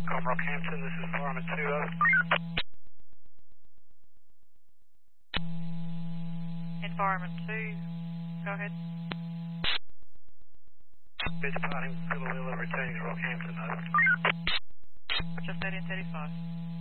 Rockhampton, this is Environment 2, over. Environment 2, go ahead. Bed departing Philawilla, returning to Rockhampton, over. Just 1835.